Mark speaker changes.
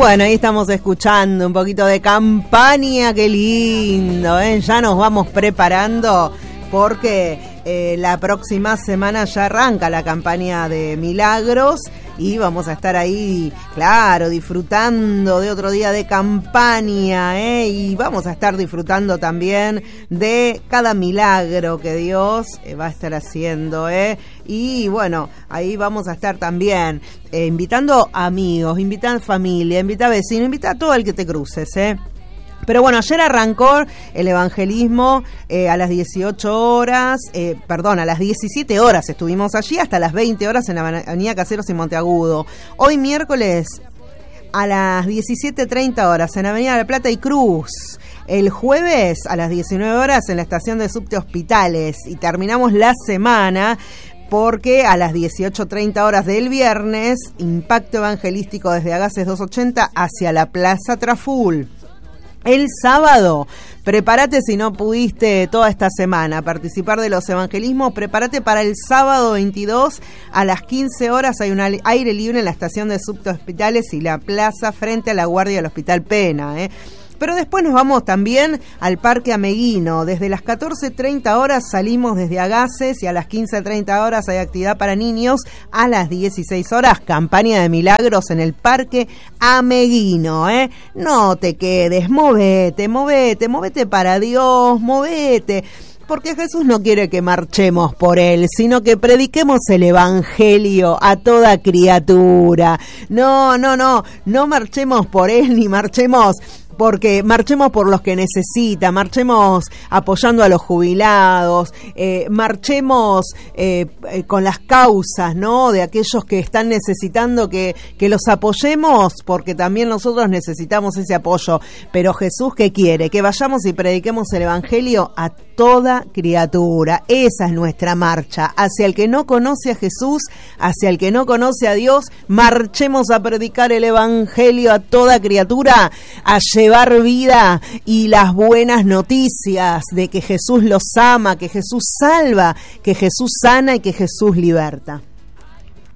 Speaker 1: Bueno, ahí estamos escuchando un poquito de Campania, qué lindo, ¿eh? Ya nos vamos preparando porque la próxima semana ya arranca la campaña de Milagros y vamos a estar ahí, claro, disfrutando de otro día de campaña, y vamos a estar disfrutando también de cada milagro que Dios va a estar haciendo, y bueno, ahí vamos a estar también invitando amigos, invitar familia, invitar vecinos, invitar a todo el que te cruces, Pero bueno, ayer arrancó el evangelismo a las 18 horas, a las 17 horas estuvimos allí, hasta las 20 horas en la Avenida Caseros y Monteagudo. Hoy miércoles a las 17:30 horas en Avenida La Plata y Cruz. El jueves a las 19 horas en la estación de subte Hospitales. Y terminamos la semana porque a las 18:30 horas del viernes, impacto evangelístico desde Agaces 280 hacia la Plaza Traful. El sábado, prepárate si no pudiste toda esta semana participar de los evangelismos, prepárate para el sábado 22 a las 15 horas, hay un aire libre en la estación de subte Hospitales y la plaza frente a la guardia del Hospital Pena, Pero después nos vamos también al Parque Ameguino. Desde las 14:30 horas salimos desde Agaces y a las 15:30 horas hay actividad para niños. A las 16 horas, campaña de milagros en el Parque Ameguino, No te quedes, movete para Dios, movete. Porque Jesús no quiere que marchemos por Él, sino que prediquemos el Evangelio a toda criatura. No marchemos por Él ni marchemos porque marchemos por los que necesitan, marchemos apoyando a los jubilados, marchemos con las causas, ¿no? De aquellos que están necesitando que los apoyemos, porque también nosotros necesitamos ese apoyo. Pero Jesús, ¿qué quiere? Que vayamos y prediquemos el Evangelio a toda criatura. Esa es nuestra marcha. Hacia el que no conoce a Jesús, hacia el que no conoce a Dios, marchemos a predicar el Evangelio a toda criatura, a llevar vida y las buenas noticias de que Jesús los ama, que Jesús salva, que Jesús sana y que Jesús liberta.